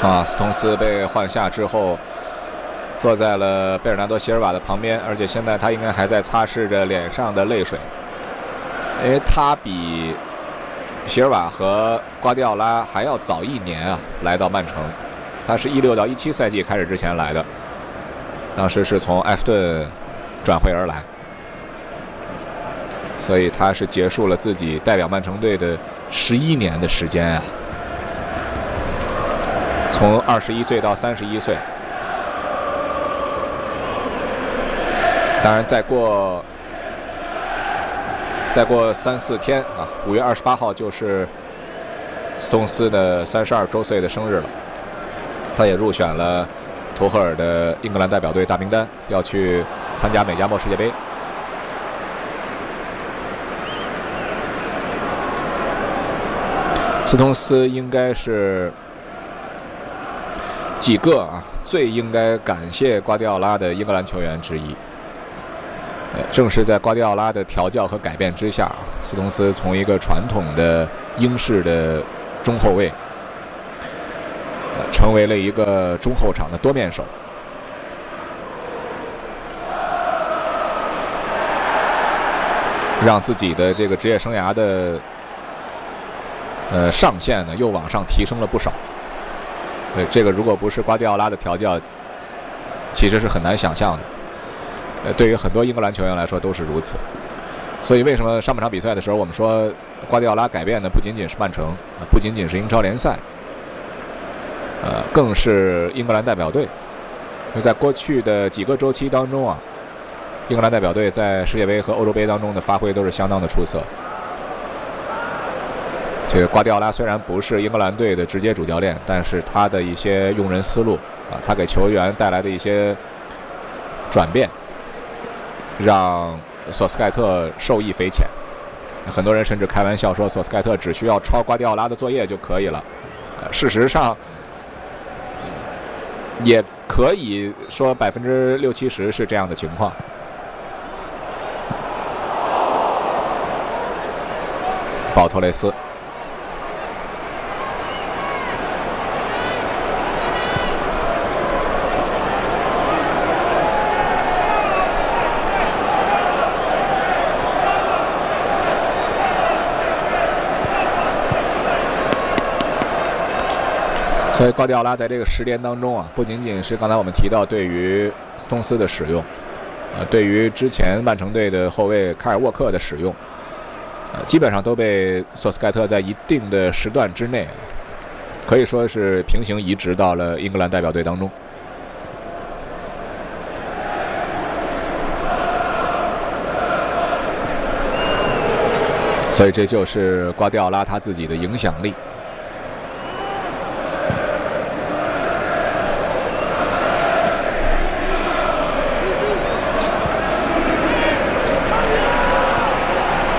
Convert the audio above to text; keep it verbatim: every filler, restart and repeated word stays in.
啊，斯通斯被换下之后，坐在了贝尔纳多·席尔瓦的旁边，而且现在他应该还在擦拭着脸上的泪水，因为他比席尔瓦和瓜迪奥拉还要早一年啊来到曼城，他是一六到一七赛季开始之前来的，当时是从埃弗顿转会而来，所以他是结束了自己代表曼城队的十一年的时间啊。从二十一岁到三十一岁，当然再过再过三四天啊，五月二十八号就是斯通斯的三十二周岁的生日了。他也入选了图赫尔的英格兰代表队大名单，要去参加美加墨世界杯。斯通斯应该是几个啊最应该感谢瓜迪奥拉的英格兰球员之一。呃，正是在瓜迪奥拉的调教和改变之下，斯通斯从一个传统的英式的中后卫，呃，成为了一个中后场的多面手。让自己的这个职业生涯的呃上限呢又往上提升了不少。对，这个如果不是瓜迪奥拉的调教，其实是很难想象的。呃，对于很多英格兰球员来说都是如此。所以为什么上半场比赛的时候我们说瓜迪奥拉改变的不仅仅是曼城，不仅仅是英超联赛，呃，更是英格兰代表队。就在过去的几个周期当中啊，英格兰代表队在世界杯和欧洲杯当中的发挥都是相当的出色。这个瓜迪奥拉虽然不是英格兰队的直接主教练，但是他的一些用人思路啊，他给球员带来的一些转变，让索斯盖特受益匪浅。很多人甚至开玩笑说，索斯盖特只需要抄瓜迪奥拉的作业就可以了。呃、事实上，也可以说百分之六七十是这样的情况。保托雷斯。所以瓜迪奥拉在这个十年当中啊，不仅仅是刚才我们提到对于斯通斯的使用，呃，对于之前曼城队的后卫卡尔沃克的使用，呃，基本上都被索斯盖特在一定的时段之内，可以说是平行移植到了英格兰代表队当中。所以这就是瓜迪奥拉他自己的影响力。